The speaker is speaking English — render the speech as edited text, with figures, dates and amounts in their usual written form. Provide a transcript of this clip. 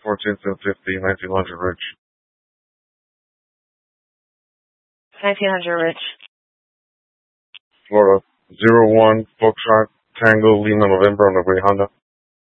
14th and 15th, 1900 Rich. 1900 Rich. Florida. 01 Foxtrot Tango Lima November on the Grey Honda.